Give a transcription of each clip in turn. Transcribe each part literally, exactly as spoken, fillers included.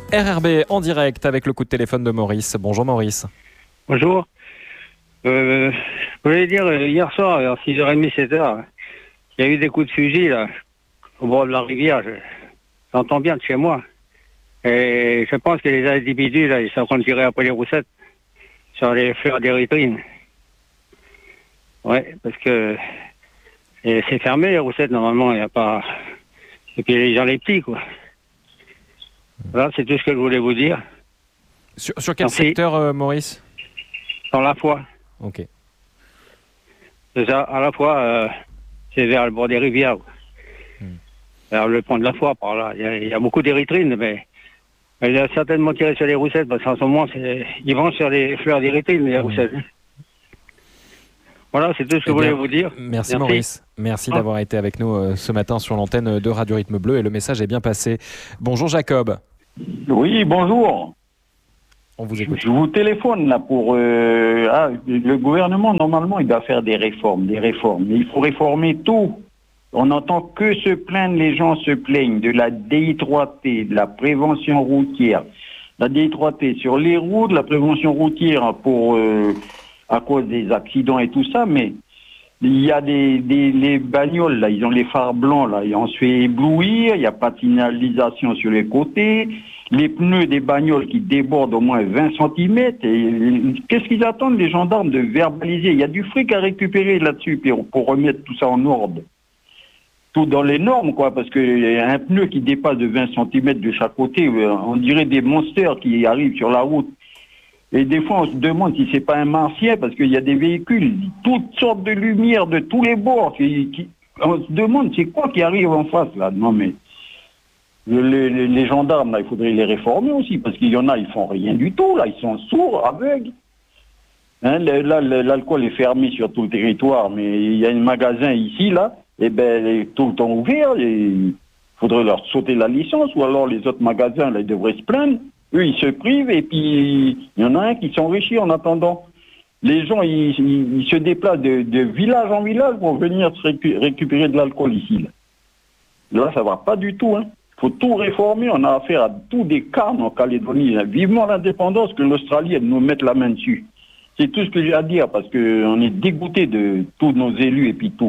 R R B en direct avec le coup de téléphone de Maurice. Bonjour Maurice. Bonjour. Euh, je voulais dire, hier soir, vers six heures trente, sept heures, il y a eu des coups de fusil là, au bord de la rivière. Je, j'entends bien de chez moi. Et je pense que les individus, là, ils sont en train de tirer après les roussettes sur les fleurs d'érythrine. Ouais, parce que et c'est fermé les roussettes, normalement, il n'y a pas... Et puis les gens les petits, quoi. Voilà, c'est tout ce que je voulais vous dire. Sur, sur quel Merci. secteur, euh, Maurice? Dans la foi. Ok. C'est ça, à la fois, euh, c'est vers le bord des rivières. Hmm. Vers le pont de la foi, par là. Il y a, il y a beaucoup d'érythrine, mais il a certainement tiré sur les roussettes, parce qu'en ce moment, c'est, ils vont sur les fleurs d'érythrine, les roussettes. Hmm. Voilà, c'est tout ce que je voulais vous dire. Merci, merci. Maurice. Merci ah. d'avoir été avec nous euh, ce matin sur l'antenne de Radio Rythme Bleu, et le message est bien passé. Bonjour Jacob. Oui, bonjour. On vous écoute. Je vous téléphone là pour... Euh, ah, le gouvernement, normalement, il doit faire des réformes, des réformes. Mais il faut réformer tout. On n'entend que se plaindre, les gens se plaignent de la D I trois T, de la prévention routière. La D I trois T sur les routes, la prévention routière pour... Euh, à cause des accidents et tout ça, mais il y a des, des les bagnoles, là, ils ont les phares blancs, là, et on se fait éblouir, il n'y a pas de signalisation sur les côtés, les pneus des bagnoles qui débordent au moins vingt centimètres, et qu'est-ce qu'ils attendent, les gendarmes, de verbaliser? Il y a du fric à récupérer là-dessus, pour, pour remettre tout ça en ordre. Tout dans les normes, quoi, parce qu'un pneu qui dépasse de vingt centimètres de chaque côté, on dirait des monsters qui arrivent sur la route. Et des fois, on se demande si c'est pas un martien, parce qu'il y a des véhicules, toutes sortes de lumières de tous les bords. Qui, qui, on se demande c'est quoi qui arrive en face, là. Non, mais les, les, les gendarmes, là, il faudrait les réformer aussi, parce qu'il y en a, ils font rien du tout, là, ils sont sourds, aveugles. Hein, là, l'alcool est fermé sur tout le territoire, mais il y a un magasin ici, là, et ben, il est tout le temps ouvert, il faudrait leur sauter la licence, ou alors les autres magasins, là, ils devraient se plaindre. Eux, ils se privent et puis il y en a un qui s'enrichit en attendant. Les gens, ils, ils, ils se déplacent de, de village en village pour venir se récu- récupérer de l'alcool ici. Là, là ça va pas du tout. Il hein. faut tout réformer. On a affaire à tous des carnes en Calédonie. Là. Vivement l'indépendance, que l'Australie, elle nous mette la main dessus. C'est tout ce que j'ai à dire parce qu'on est dégoûté de tous nos élus et puis tout.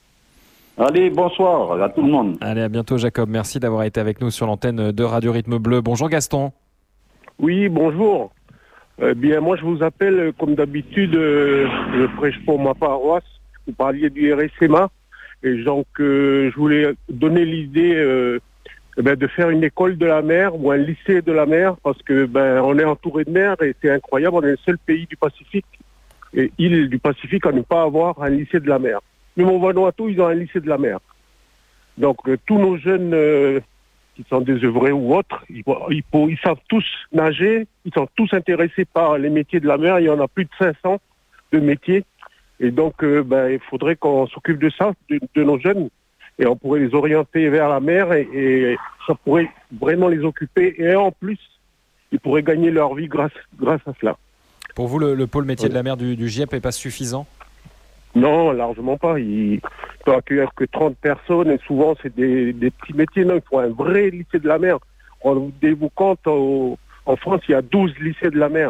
Là. Allez, bonsoir à tout le monde. Allez, à bientôt Jacob. Merci d'avoir été avec nous sur l'antenne de Radio Rythme Bleu. Bonjour Gaston. Oui, bonjour. Euh, bien, moi, je vous appelle, euh, comme d'habitude, euh, je prêche pour ma paroisse. Vous parliez du R S M A. Et donc, euh, je voulais donner l'idée euh, eh ben, de faire une école de la mer ou un lycée de la mer, parce que ben, on est entouré de mer et c'est incroyable. On est le seul pays du Pacifique, et île du Pacifique, à ne pas avoir un lycée de la mer. Même au Vanuatu, ils ont un lycée de la mer. Donc, euh, tous nos jeunes... Euh, qui sont désœuvrés ou autres, ils, ils, ils savent tous nager, ils sont tous intéressés par les métiers de la mer, il y en a plus de cinq cents de métiers, et donc euh, ben, il faudrait qu'on s'occupe de ça, de, de nos jeunes, et on pourrait les orienter vers la mer, et, et ça pourrait vraiment les occuper, et en plus, ils pourraient gagner leur vie grâce, grâce à cela. Pour vous, le, le pôle métier oui. de la mer du, du G I E P n'est pas suffisant ? Non, largement pas. Il peut accueillir que trente personnes et souvent c'est des, des petits métiers. Non, il faut un vrai lycée de la mer. Rendez-vous compte, au, en France, il y a douze lycées de la mer.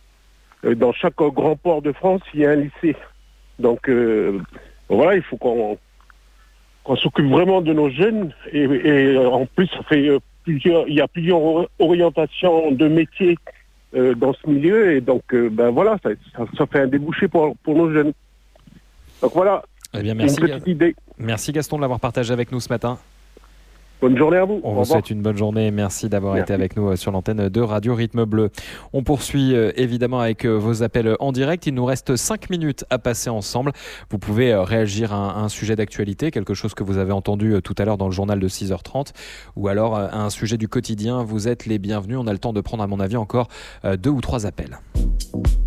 Dans chaque grand port de France, il y a un lycée. Donc euh, voilà, il faut qu'on, qu'on s'occupe vraiment de nos jeunes. Et, et en plus, ça fait plusieurs, il y a plusieurs orientations de métiers euh, dans ce milieu. Et donc, euh, ben voilà, ça, ça, ça fait un débouché pour, pour nos jeunes. Donc voilà, eh bien, merci, une petite idée. Merci Gaston de l'avoir partagé avec nous ce matin. Bonne journée à vous. On vous souhaite une bonne journée. Merci d'avoir Merci. été avec nous sur l'antenne de Radio Rythme Bleu. On poursuit évidemment avec vos appels en direct. Il nous reste cinq minutes à passer ensemble. Vous pouvez réagir à un sujet d'actualité, quelque chose que vous avez entendu tout à l'heure dans le journal de six heures trente, ou alors à un sujet du quotidien. Vous êtes les bienvenus. On a le temps de prendre, à mon avis, encore deux ou trois appels.